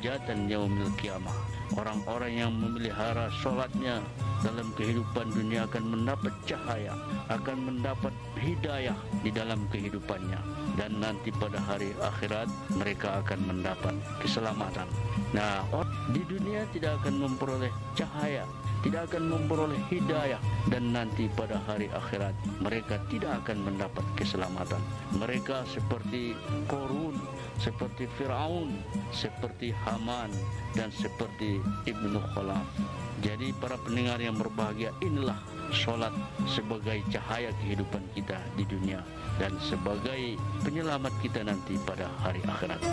hujatan yaumil qiyamah. Orang-orang yang memelihara solatnya dalam kehidupan dunia akan mendapat cahaya, akan mendapat hidayah di dalam kehidupannya, dan nanti pada hari akhirat mereka akan mendapat keselamatan. Nah, di dunia tidak akan memperoleh cahaya, tidak akan memperoleh hidayah, dan nanti pada hari akhirat mereka tidak akan mendapat keselamatan. Mereka seperti Qarun, seperti Fir'aun, seperti Haman, dan seperti Ibnu Khalaf. Jadi para pendengar yang berbahagia, inilah solat sebagai cahaya kehidupan kita di dunia dan sebagai penyelamat kita nanti pada hari akhirat.